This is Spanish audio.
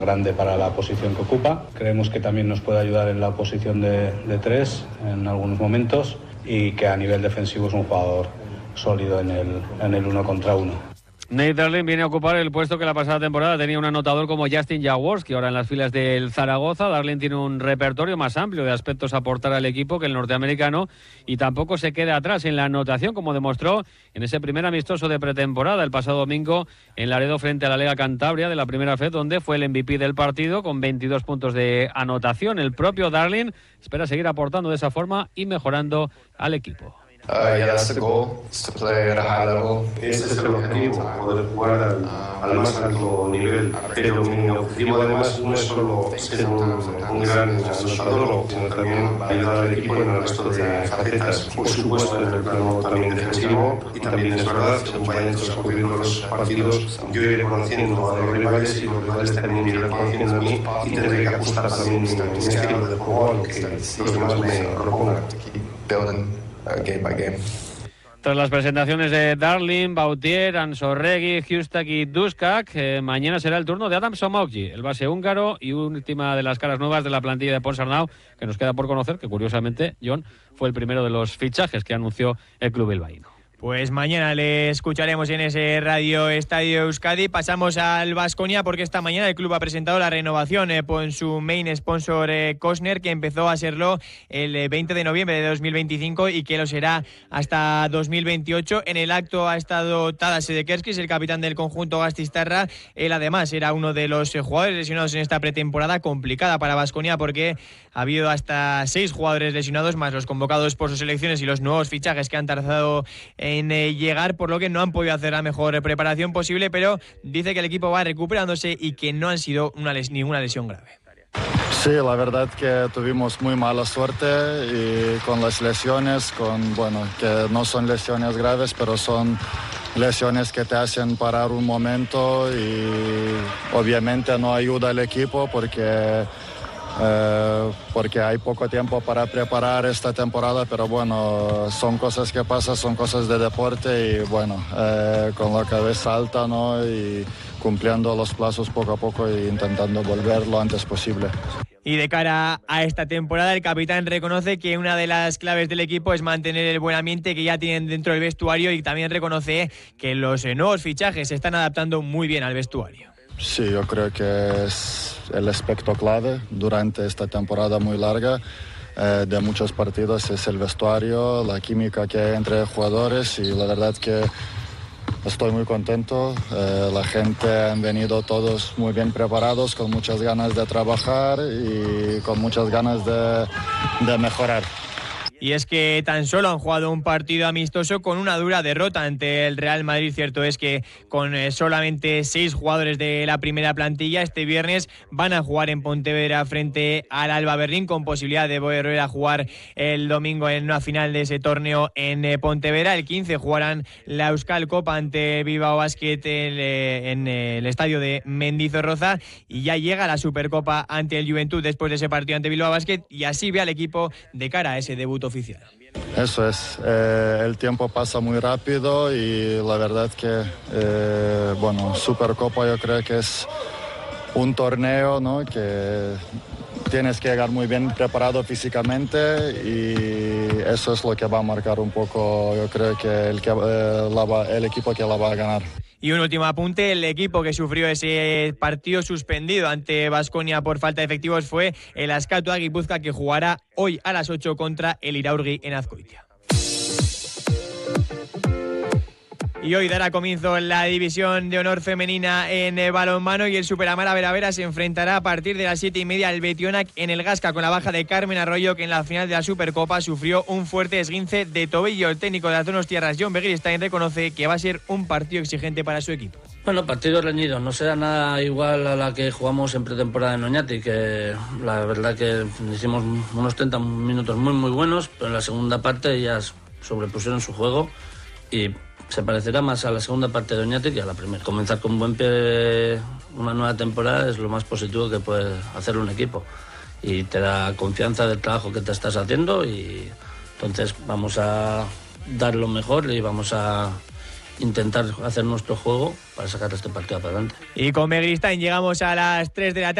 grande para la posición que ocupa. Creemos que también nos puede ayudar en la posición de 3 en algunos momentos y que a nivel defensivo es un jugador sólido en el 1 contra 1. Nate Darling viene a ocupar el puesto que la pasada temporada tenía un anotador como Justin Jaworski, ahora en las filas del Zaragoza. Darling tiene un repertorio más amplio de aspectos a aportar al equipo que el norteamericano y tampoco se queda atrás en la anotación, como demostró en ese primer amistoso de pretemporada el pasado domingo en Laredo frente a la Lega Cantabria de la primera FED, donde fue el MVP del partido con 22 puntos de anotación. El propio Darling espera seguir aportando de esa forma y mejorando al equipo. That's the goal, is to play at a high level. Este es el objetivo, poder jugar al más alto nivel. Pero mi objetivo además no es solo ser un gran anotador, sino también ayudar al equipo en el resto de facetas. Por supuesto, en el plano también defensivo. Y también es verdad, según vayan transcurriendo los partidos, yo iré conociendo a los rivales y los rivales también irán conociendo a mí y tendré que ajustar también mi estilo de juego a lo que los demás me propongan. Game by game. Tras las presentaciones de Darling, Bautier, Ansorregui, Hustak y Duskak, mañana será el turno de Adam Somogyi, el base húngaro y última de las caras nuevas de la plantilla de Ponsarnau, que nos queda por conocer, que curiosamente, John, fue el primero de los fichajes que anunció el club bilbaíno. Pues mañana le escucharemos en ese Radio Estadio Euskadi. Pasamos al Baskonia porque esta mañana el club ha presentado la renovación con su main sponsor Costner, que empezó a serlo el 20 de noviembre de 2025 y que lo será hasta 2028. En el acto ha estado Tadas Sedekerskis, el capitán del conjunto Gastistarra. Él además era uno de los jugadores lesionados en esta pretemporada complicada para Baskonia porque ha habido hasta 6 jugadores lesionados más los convocados por sus selecciones y los nuevos fichajes que han tardado en llegar, por lo que no han podido hacer la mejor preparación posible, pero dice que el equipo va recuperándose y que no han sido ninguna lesión grave. Sí, la verdad que tuvimos muy mala suerte y con las lesiones, que no son lesiones graves, pero son lesiones que te hacen parar un momento y obviamente no ayuda al equipo porque hay poco tiempo para preparar esta temporada, pero bueno, son cosas que pasan, son cosas de deporte y bueno, con la cabeza alta, ¿no? Y cumpliendo los plazos poco a poco e intentando volver lo antes posible. Y de cara a esta temporada, el capitán reconoce que una de las claves del equipo es mantener el buen ambiente que ya tienen dentro del vestuario y también reconoce que los nuevos fichajes se están adaptando muy bien al vestuario. Sí, yo creo que es el aspecto clave durante esta temporada muy larga de muchos partidos, es el vestuario, la química que hay entre jugadores y la verdad que estoy muy contento. La gente han venido todos muy bien preparados, con muchas ganas de trabajar y con muchas ganas de mejorar. Y es que tan solo han jugado un partido amistoso con una dura derrota ante el Real Madrid. Cierto es que con solamente 6 jugadores de la primera plantilla, este viernes van a jugar en Pontevedra frente al Alba Berlín, con posibilidad de volver a jugar el domingo en una final de ese torneo en Pontevedra. El 15 jugarán la Euskal Copa ante Bilbao Basket en el estadio de Mendizorroza y ya llega la Supercopa ante el Juventud después de ese partido ante Bilbao Basket y así ve al equipo de cara a ese debut oficial. Eso es, el tiempo pasa muy rápido y la verdad que, Supercopa yo creo que es un torneo, ¿no? Que tienes que llegar muy bien preparado físicamente y eso es lo que va a marcar un poco, yo creo que el equipo que la va a ganar. Y un último apunte, el equipo que sufrió ese partido suspendido ante Baskonia por falta de efectivos fue el Askatu Gipuzkoa, que jugará hoy a las 8 contra el Iraurgi en Azkoitia. Y hoy dará comienzo la división de honor femenina en balonmano y el Superamara Veravera se enfrentará a partir de las 7:30 al Betionac en el Gasca, con la baja de Carmen Arroyo, que en la final de la Supercopa sufrió un fuerte esguince de tobillo. El técnico de las Donostiarras, John Begiristain, reconoce que va a ser un partido exigente para su equipo. Bueno, partido reñido, no será nada igual a la que jugamos en pretemporada en Oñati, que la verdad que hicimos unos 30 minutos muy buenos, pero en la segunda parte ellas sobrepusieron su juego y se parecerá más a la segunda parte de Oñati que a la primera. Comenzar con buen pie una nueva temporada es lo más positivo que puede hacer un equipo y te da confianza del trabajo que te estás haciendo y entonces vamos a dar lo mejor y vamos a intentar hacer nuestro juego para sacar este partido para adelante. Y con Megristain llegamos a las 3 de la tarde.